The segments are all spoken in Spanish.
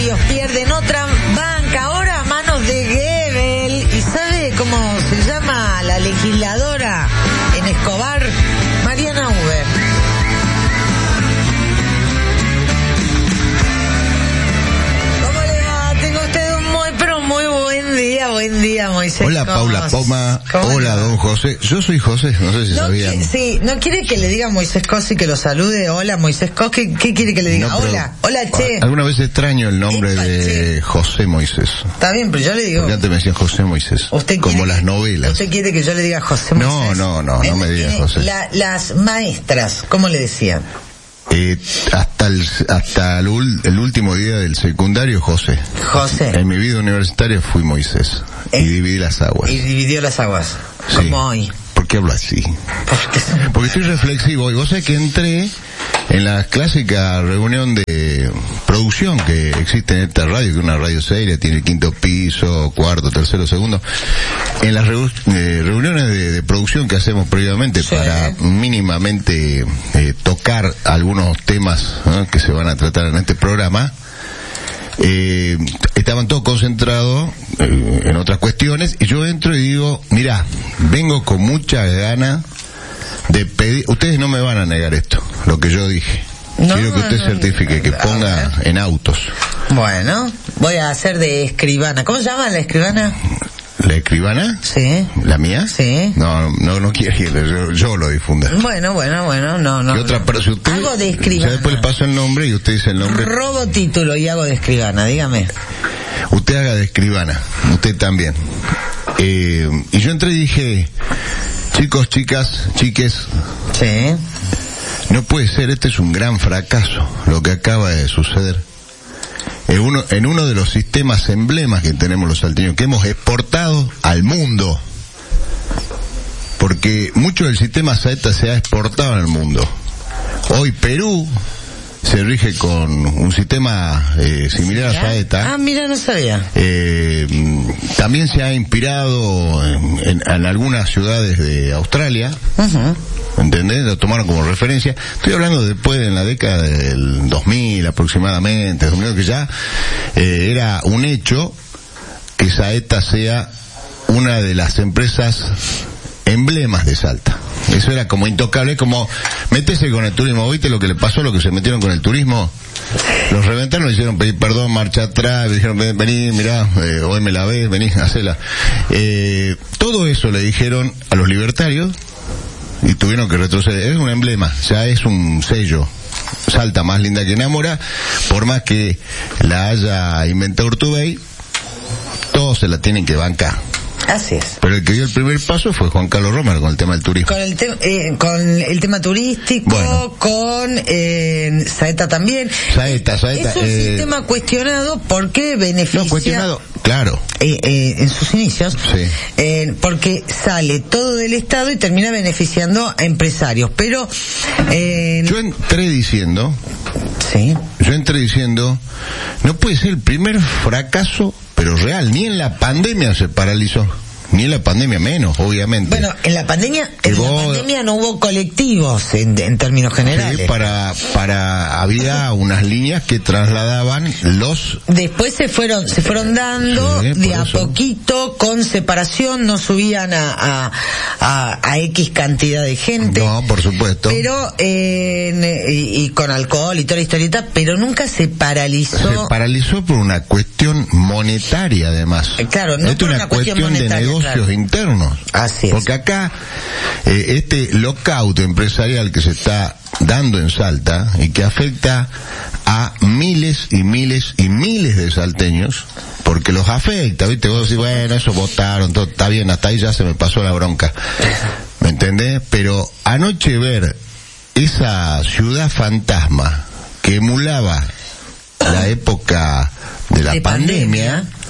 Millonarios pierden otra banca, ahora a manos de Goebbels. ¿Y sabe cómo se llama la legisladora en Escobar? Mariana Uber. ¿Cómo le va? Tengo usted un muy buen día, Moisés. Hola, Paula Poma. Hola, don José. Yo soy José, no sé si sabían. Sí, ¿no quiere que le diga Moisés Cos y que lo salude? Hola, Moisés Cos, ¿qué quiere que le diga? No, hola, che. Alguna vez extraño el nombre de José Moisés. Está bien, pero yo le digo... Porque antes me decían José Moisés, como las novelas. ¿Usted quiere que yo le diga José Moisés? No me diga José. Las maestras, ¿cómo le decían? Hasta el último día del secundario, José. En mi vida universitaria fui Moisés. Y dividí las aguas. Y dividió las aguas. Sí. Como hoy. ¿Por qué hablo así? Porque estoy reflexivo. Y vos sabés que entré en la clásica reunión de producción que existe en esta radio, que es una radio seria, tiene el 5º piso, 4º, 3º, 2º. En las reuniones de producción que hacemos previamente, sí, para mínimamente tocar algunos temas, ¿no?, que se van a tratar en este programa, estaban todos concentrados en otras cuestiones, y yo entro y digo, mirá, vengo con mucha gana de pedir, ustedes no me van a negar esto, lo que yo dije. Quiero que usted certifique, que ponga en autos. Bueno, voy a hacer de escribana. ¿Cómo se llama la escribana? ¿La escribana? Sí. ¿La mía? Sí. No quiere, yo lo difunda. Bueno, no. ¿Qué otra persona? Hago de escribana. Ya después le paso el nombre y usted dice el nombre. Robo título y hago de escribana, dígame. Usted haga de escribana, usted también. Y yo entré y dije, chicos, chicas, chiques. Sí. No puede ser, este es un gran fracaso, lo que acaba de suceder. En uno de los sistemas emblemas que tenemos los salteños, que hemos exportado al mundo, porque mucho del sistema Saeta se ha exportado al mundo. Hoy Perú se rige con un sistema similar a Saeta. Ah, mira, no sabía. También se ha inspirado en algunas ciudades de Australia. Uh-huh. ¿Entendés? Lo tomaron como referencia. Estoy hablando después, en la década del 2000 aproximadamente, que ya era un hecho que Saeta sea una de las empresas emblemas de Salta. Eso era como intocable, como métese con el turismo. ¿Viste lo que le pasó, lo que se metieron con el turismo? Los reventaron, le hicieron pedir perdón, marcha atrás, le dijeron, vení, mirá, hoy me la ves, vení, hacela. Todo eso le dijeron a los libertarios y tuvieron que retroceder. Es un emblema, ya es un sello. Salta más linda que enamora, por más que la haya inventado Urtubey, todos se la tienen que bancar. Así es. Pero el que dio el primer paso fue Juan Carlos Romero con el tema del turismo. Con el tema turístico, bueno, con Saeta también. Saeta. Es un sistema cuestionado porque beneficia... No, cuestionado, claro. En sus inicios. Sí. Porque sale todo del Estado y termina beneficiando a empresarios. Pero... Yo entré diciendo... Sí. No puede ser el primer fracaso, pero real. Ni en la pandemia se paralizó. Ni en la pandemia menos, obviamente. Bueno, en la pandemia no hubo colectivos en términos generales. Sí, había unas líneas que trasladaban los... Después se fueron dando, sí, de a poquito, con separación, no subían a X cantidad de gente. No, por supuesto. Pero, y con alcohol y toda la historieta, pero nunca se paralizó. Se paralizó por una cuestión monetaria, además. Claro, no por una cuestión monetaria. De negocios internos. Así es. Porque acá, este lockout empresarial que se está dando en Salta y que afecta a miles y miles y miles de salteños, porque los afecta, ¿viste? Vos decís, bueno, eso votaron, todo está bien, hasta ahí ya se me pasó la bronca. ¿Me entendés? Pero anoche ver esa ciudad fantasma que emulaba la época de la pandemia,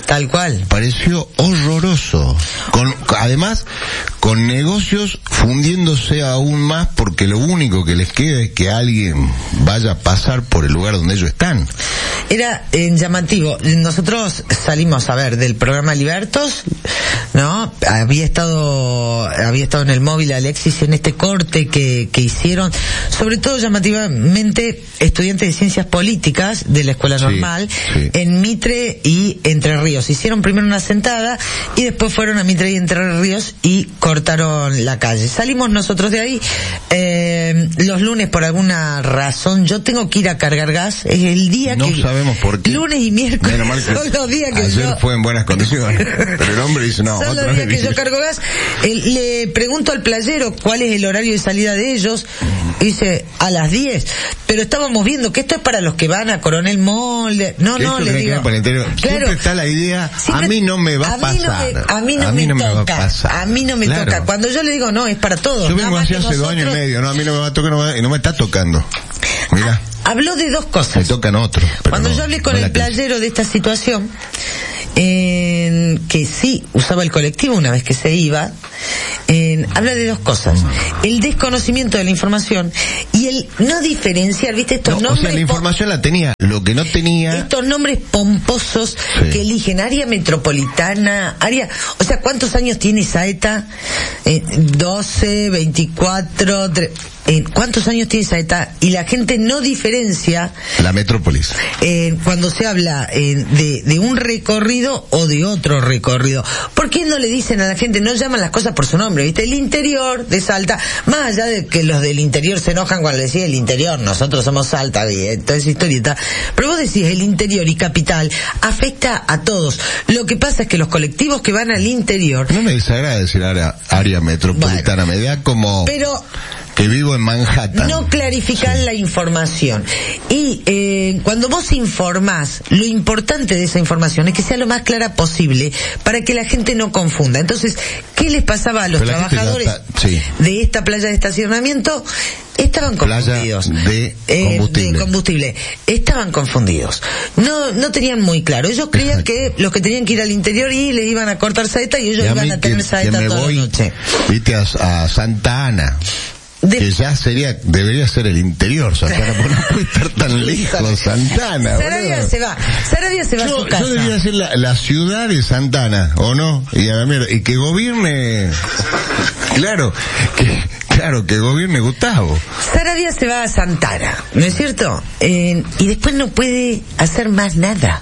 Tal cual. Pareció horroroso. Además, con negocios fundiéndose aún más, porque lo único que les queda es que alguien vaya a pasar por el lugar donde ellos están. Era llamativo. Nosotros salimos a ver del programa Libertos, ¿no? Había estado en el móvil Alexis en este corte que hicieron, sobre todo llamativamente estudiantes de ciencias políticas de la escuela normal, en Mitre y Entre Ríos. Hicieron primero una sentada y después fueron a Mitre y Entre Ríos y cortaron la calle. Salimos nosotros de ahí. Los lunes, por alguna razón, yo tengo que ir a cargar gas. Es el día no que... sabemos por qué. Lunes y miércoles son los días que ayer fue en buenas condiciones. Pero el hombre dice, no, son los días que yo cargo gas. Le pregunto al playero cuál es el horario de salida de ellos. Dice, a las 10. Pero estábamos viendo que esto es para los que van a Coronel Molde. No, le digo. Claro, siempre está la idea, a mí no me va a pasar. A mí no me toca. A mí no me toca. Cuando yo le digo, no, es para todos. Yo vengo así hace 2 años y medio, no, a mí no me va a tocar, y no me está tocando. Mira. Habló de dos cosas. Me tocan otros. Cuando yo hablé con el playero de esta situación, que sí usaba el colectivo una vez que se iba, habla de dos cosas: el desconocimiento de la información y el no diferenciar, ¿viste? Estos nombres. O sea, la información la tenía, lo que no tenía. Estos nombres pomposos que eligen: área metropolitana, área. O sea, ¿cuántos años tiene Saeta? 12, 24, 3. ¿Cuántos años tiene Saeta? Y la gente no diferencia la metrópolis cuando se habla de un recorrido o de otro recorrido. ¿Por qué no le dicen a la gente, no llaman las cosas por su nombre? ¿Viste? El interior de Salta, más allá de que los del interior se enojan cuando le decís el interior, nosotros somos Salta, toda esa historieta, pero vos decís el interior y capital, afecta a todos. Lo que pasa es que los colectivos que van al interior... No me desagrada decir área metropolitana, me da como... Pero... que vivo en Manhattan. No clarifican la información. Y cuando vos informás, lo importante de esa información es que sea lo más clara posible para que la gente no confunda. Entonces, ¿qué les pasaba a los trabajadores de esta playa de estacionamiento? Estaban confundidos. De combustible. Estaban confundidos. No tenían muy claro. Ellos creían que los que tenían que ir al interior y les iban a cortar saeta y ellos iban a tener saeta toda la noche. Viste a Santa Ana. Que ya debería ser el interior, Santana, porque no puede estar tan lejos, Santana. Saravia se va a su casa. Yo debería ser la ciudad de Santana, ¿o no? Y a la mierda, y que gobierne, claro, que gobierne Gustavo. Saravia se va a Santana, ¿no es cierto? Y después no puede hacer más nada.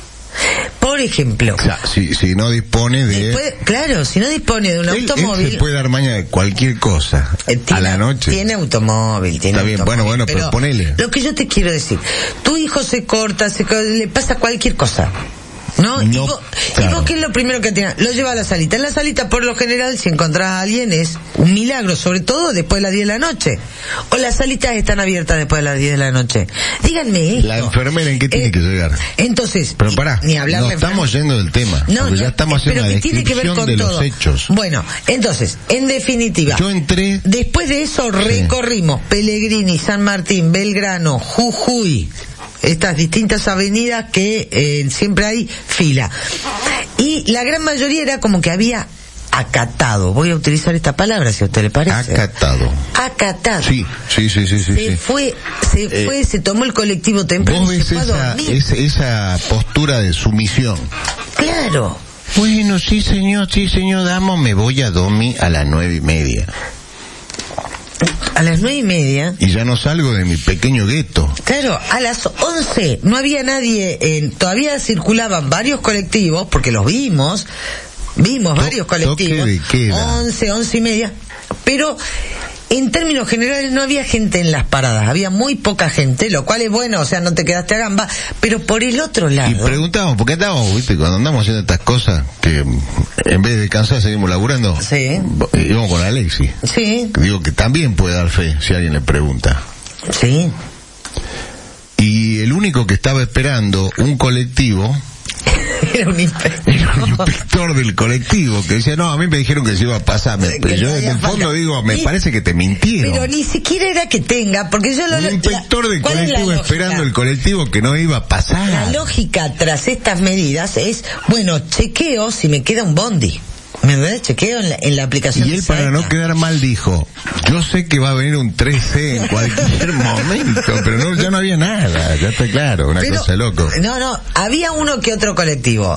Por ejemplo, o sea, si no dispone de... si no dispone de un automóvil... Él se puede dar mañana de cualquier cosa, a la noche. Tiene automóvil, Está bien, bueno, pero ponele. Lo que yo te quiero decir, tu hijo se corta, le pasa cualquier cosa, ¿no? Y vos ¿qué es lo primero que tienes? Lo lleva a la salita. En la salita, por lo general, si encontrás a alguien, es un milagro, sobre todo después de las 10 de la noche. O las salitas están abiertas después de las 10 de la noche. Díganme esto. La enfermera, ¿en qué tiene que llegar? Entonces, pero pará, ni hablar no estamos yendo del tema. Ya estamos haciendo pero una que tiene que ver con de todo. Los hechos. Bueno, entonces, en definitiva, yo entré. Después de eso recorrimos Pellegrini, San Martín, Belgrano, Jujuy, estas distintas avenidas que siempre hay fila. Y la gran mayoría era como que había acatado. Voy a utilizar esta palabra, si a usted le parece. Acatado. Sí. Se tomó el colectivo temprano. ¿Vos ves esa postura de sumisión? Claro. Bueno, sí señor, damos, me voy a dormir a las 9:30. A las 9:30. Y ya no salgo de mi pequeño gueto. Claro, a las 11 no había nadie, todavía circulaban varios colectivos, porque los vimos varios colectivos. ¿De qué era? 11:30, pero en términos generales no había gente en las paradas, había muy poca gente, lo cual es bueno, o sea, no te quedaste a gamba, pero por el otro lado... Y preguntábamos, ¿por qué estábamos, viste, cuando andamos haciendo estas cosas, que en vez de descansar seguimos laburando? Sí. Íbamos con Alexis. Sí. Digo que también puede dar fe, si alguien le pregunta. Sí. Y el único que estaba esperando un colectivo Era un inspector del colectivo que decía, no, a mí me dijeron que se iba a pasar. Pero yo en el fondo digo, me parece que te mintieron. Pero ni siquiera era que tenga, porque yo un inspector del colectivo esperando el colectivo que no iba a pasar. La lógica tras estas medidas es, bueno, chequeo si me queda un bondi. ¿Me ves? Chequeo en la aplicación. Y él, para no quedar mal, dijo, yo sé que va a venir un 3C en cualquier momento, pero ya no había nada, ya está claro, una cosa de loco. No, había uno que otro colectivo.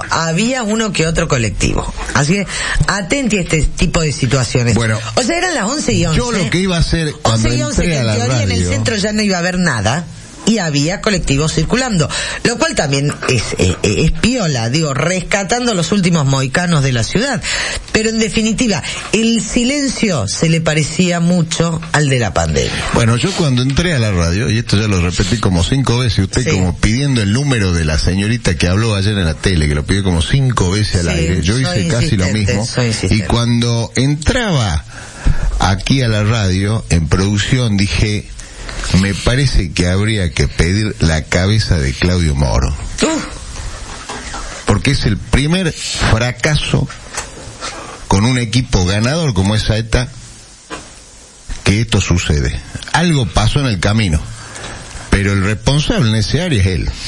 Así que, atenti a este tipo de situaciones. Bueno, o sea, eran las 11:11. Yo lo que iba a hacer cuando 11:11, entré que a la en teoría radio, en el centro ya no iba a haber nada. Y había colectivos circulando, lo cual también es piola, digo, rescatando los últimos mohicanos de la ciudad. Pero en definitiva, el silencio se le parecía mucho al de la pandemia. Bueno, yo cuando entré a la radio, y esto ya lo repetí como 5 veces, usted sí, como pidiendo el número de la señorita que habló ayer en la tele, que lo pidió como 5 veces al aire, yo hice casi lo mismo, y cuando entraba aquí a la radio, en producción, dije, me parece que habría que pedir la cabeza de Claudio Moro. Porque es el primer fracaso con un equipo ganador como es Saeta que esto sucede. Algo pasó en el camino, pero el responsable en ese área es él.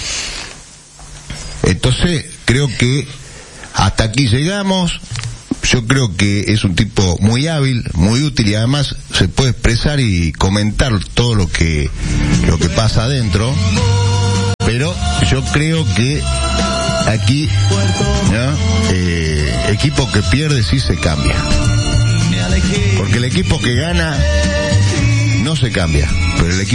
Entonces, creo que hasta aquí llegamos. Yo creo que es un tipo muy hábil, muy útil, y además se puede expresar y comentar todo lo que pasa adentro. Pero yo creo que aquí, ¿no? Equipo que pierde sí se cambia. Porque el equipo que gana no se cambia, pero el equipo